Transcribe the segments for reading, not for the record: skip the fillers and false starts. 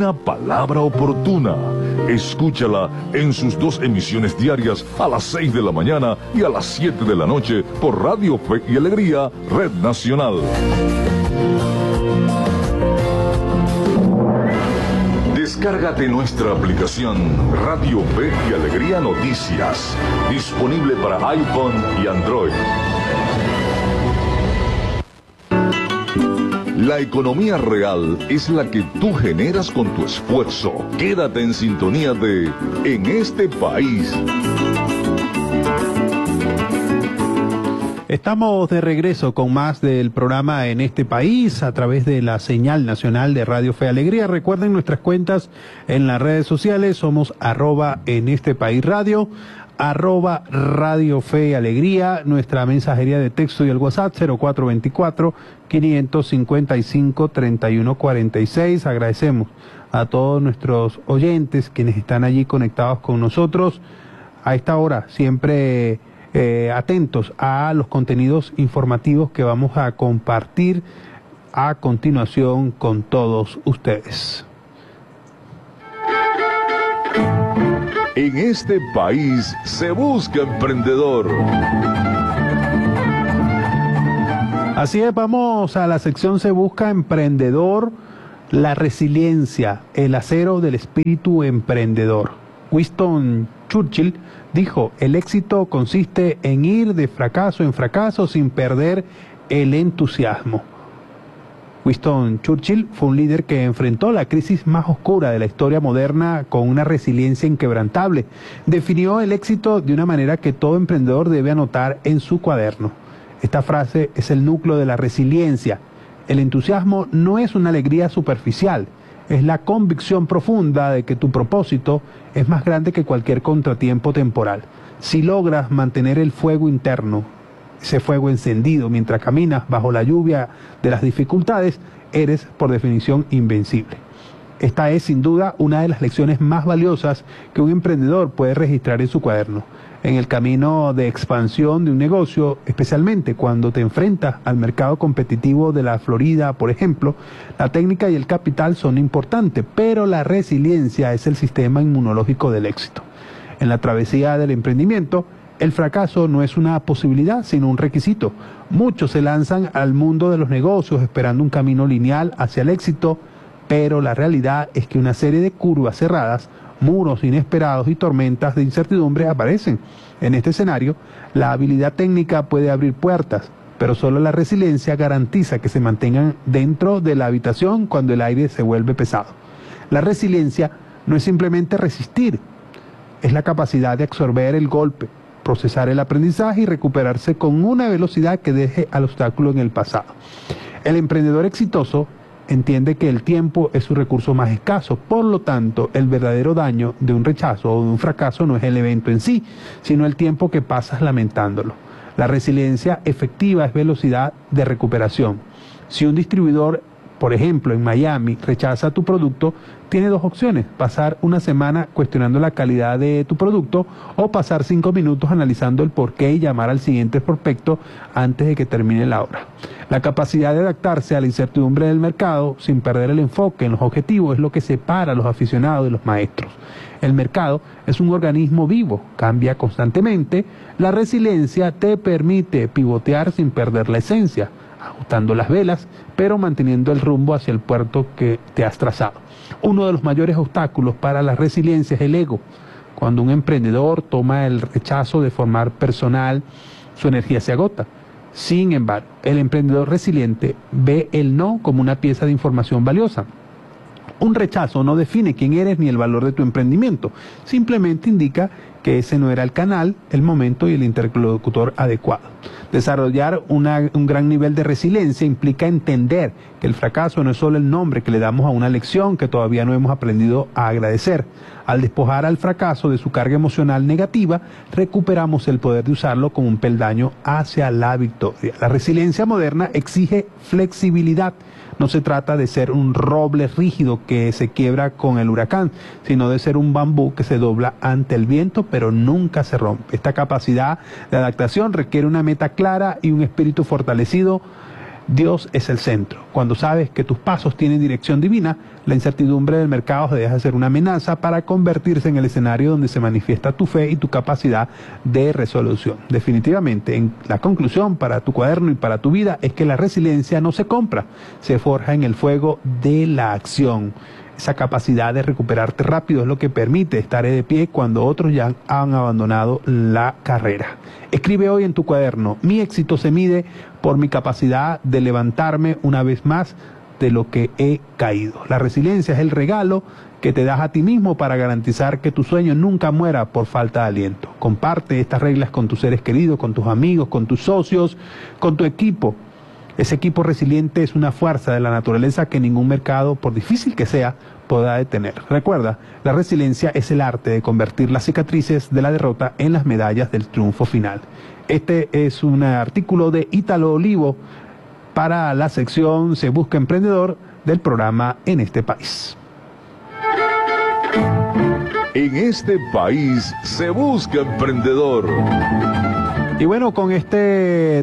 Una palabra oportuna. Escúchala en sus 2 emisiones diarias a las 6 de la mañana y a las 7 de la noche por Radio Fe y Alegría, Red Nacional. Descárgate nuestra aplicación Radio Fe y Alegría Noticias, disponible para iPhone y Android. La economía real es la que tú generas con tu esfuerzo. Quédate en sintonía de En este País. Estamos de regreso con más del programa En este País a través de la señal nacional de Radio Fe y Alegría. Recuerden nuestras cuentas en las redes sociales. Somos @enestepaisradio, @Radio Fe y Alegría, nuestra mensajería de texto y el WhatsApp 0424-555-3146. Agradecemos a todos nuestros oyentes quienes están allí conectados con nosotros a esta hora, siempre atentos a los contenidos informativos que vamos a compartir a continuación con todos ustedes. En este país se busca emprendedor. Así es, vamos a la sección Se Busca Emprendedor, la resiliencia, el acero del espíritu emprendedor. Winston Churchill dijo: el éxito consiste en ir de fracaso en fracaso sin perder el entusiasmo. Winston Churchill fue un líder que enfrentó la crisis más oscura de la historia moderna con una resiliencia inquebrantable. Definió el éxito de una manera que todo emprendedor debe anotar en su cuaderno. Esta frase es el núcleo de la resiliencia. El entusiasmo no es una alegría superficial, es la convicción profunda de que tu propósito es más grande que cualquier contratiempo temporal. Si logras mantener el fuego interno, ese fuego encendido mientras caminas bajo la lluvia de las dificultades, eres por definición invencible. Esta es sin duda una de las lecciones más valiosas que un emprendedor puede registrar en su cuaderno. En el camino de expansión de un negocio, especialmente cuando te enfrentas al mercado competitivo de la Florida, por ejemplo, la técnica y el capital son importantes, pero la resiliencia es el sistema inmunológico del éxito. En la travesía del emprendimiento, el fracaso no es una posibilidad, sino un requisito. Muchos se lanzan al mundo de los negocios esperando un camino lineal hacia el éxito, pero la realidad es que una serie de curvas cerradas, muros inesperados y tormentas de incertidumbre aparecen. En este escenario, la habilidad técnica puede abrir puertas, pero solo la resiliencia garantiza que se mantengan dentro de la habitación cuando el aire se vuelve pesado. La resiliencia no es simplemente resistir, es la capacidad de absorber el golpe, procesar el aprendizaje y recuperarse con una velocidad que deje al obstáculo en el pasado. El emprendedor exitoso entiende que el tiempo es su recurso más escaso, por lo tanto, el verdadero daño de un rechazo o de un fracaso no es el evento en sí, sino el tiempo que pasas lamentándolo. La resiliencia efectiva es velocidad de recuperación. Si un distribuidor, por ejemplo, en Miami, rechaza tu producto, tiene 2 opciones: pasar una semana cuestionando la calidad de tu producto o pasar 5 minutos analizando el porqué y llamar al siguiente prospecto antes de que termine la obra. La capacidad de adaptarse a la incertidumbre del mercado sin perder el enfoque en los objetivos es lo que separa a los aficionados de los maestros. El mercado es un organismo vivo, cambia constantemente. La resiliencia te permite pivotear sin perder la esencia, ajustando las velas, pero manteniendo el rumbo hacia el puerto que te has trazado. Uno de los mayores obstáculos para la resiliencia es el ego. Cuando un emprendedor toma el rechazo de forma personal, su energía se agota. Sin embargo, el emprendedor resiliente ve el no como una pieza de información valiosa. Un rechazo no define quién eres ni el valor de tu emprendimiento, simplemente indica que ese no era el canal, el momento y el interlocutor adecuado. Desarrollar un gran nivel de resiliencia implica entender que el fracaso no es solo el nombre que le damos a una lección que todavía no hemos aprendido a agradecer. Al despojar al fracaso de su carga emocional negativa, recuperamos el poder de usarlo como un peldaño hacia la victoria. La resiliencia moderna exige flexibilidad. No se trata de ser un roble rígido que se quiebra con el huracán, sino de ser un bambú que se dobla ante el viento, pero nunca se rompe. Esta capacidad de adaptación requiere una meta clara y un espíritu fortalecido Dios es el centro. Cuando sabes que tus pasos tienen dirección divina, la incertidumbre del mercado deja de ser una amenaza para convertirse en el escenario donde se manifiesta tu fe y tu capacidad de resolución. Definitivamente, en la conclusión para tu cuaderno y para tu vida es que la resiliencia no se compra, se forja en el fuego de la acción. Esa capacidad de recuperarte rápido es lo que permite estar de pie cuando otros ya han abandonado la carrera. Escribe hoy en tu cuaderno: mi éxito se mide por mi capacidad de levantarme una vez más de lo que he caído. La resiliencia es el regalo que te das a ti mismo para garantizar que tu sueño nunca muera por falta de aliento. Comparte estas reglas con tus seres queridos, con tus amigos, con tus socios, con tu equipo. Ese equipo resiliente es una fuerza de la naturaleza que ningún mercado, por difícil que sea, podrá detener. Recuerda, la resiliencia es el arte de convertir las cicatrices de la derrota en las medallas del triunfo final. Este es un artículo de Ítalo Olivo para la sección Se Busca Emprendedor del programa En este País. En este país se busca emprendedor. Y bueno, con este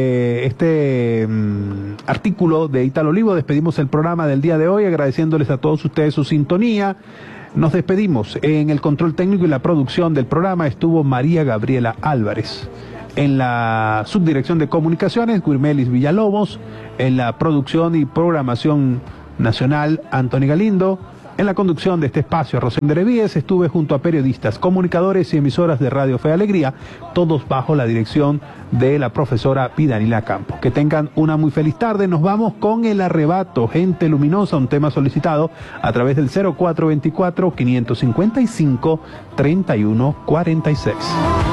artículo de Ítalo Olivo despedimos el programa del día de hoy, agradeciéndoles a todos ustedes su sintonía. Nos despedimos. En el control técnico y la producción del programa estuvo María Gabriela Álvarez. En la subdirección de comunicaciones, Guirmelis Villalobos. En la producción y programación nacional, Anthony Galindo. En la conducción de este espacio, Rosendo Revíes, estuve junto a periodistas, comunicadores y emisoras de Radio Fe y Alegría, todos bajo la dirección de la profesora Pidanila Campo. Que tengan una muy feliz tarde. Nos vamos con El Arrebato, Gente Luminosa, un tema solicitado a través del 0424-555-3146.